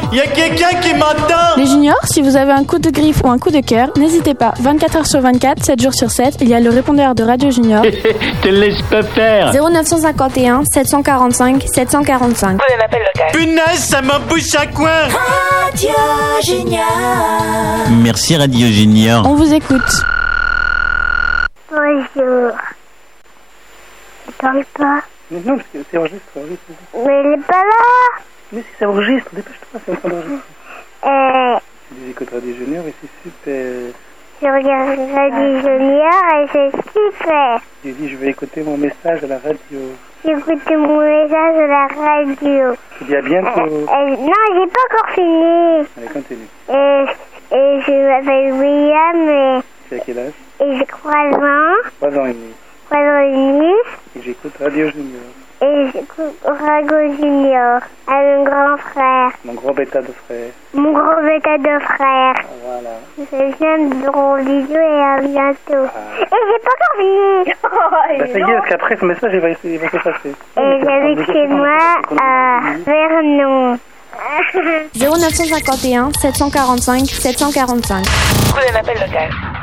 Y a quelqu'un qui m'entend? Les juniors, si vous avez un coup de griffe ou un coup de cœur, n'hésitez pas. 24 heures sur 24, 7 jours sur 7, il y a le répondeur de Radio Junior. Te laisse pas faire. 0951 745 745. Prenez un appel local. Punaise, ça m'embouche à coin. Radio Junior. Merci Radio Junior. On vous écoute. Bonjour. Tu parles pas? Mais non, parce que c'est enregistré. Mais il est pas là. Mais si ça enregistre, dépêche-toi, c'est en train d'enregistrer. Tu écoutes Radio Junior et c'est super. Je regarde Radio Junior et c'est super. J'ai dit, je vais écouter mon message à la radio. J'écoute mon message à la radio. Tu dis à bientôt. Non, j'ai pas encore fini. Allez, continue. Et je m'appelle William C'est à quel âge? et j'ai 3 ans. 3 ans et demi. 3 ans et demi. Et j'écoute Radio Junior. Et j'écoute Radio Junior avec mon grand frère. Mon gros bêta de frère. Mon grand bêta de frère. Voilà. J'aime gros bisous et à bientôt. Et j'ai pas encore fini. Bah ça y est, parce qu'après ce message, il va s'effacer. Et j'habite chez moi à Vernon. 0951 745 745. Prenez un appel local.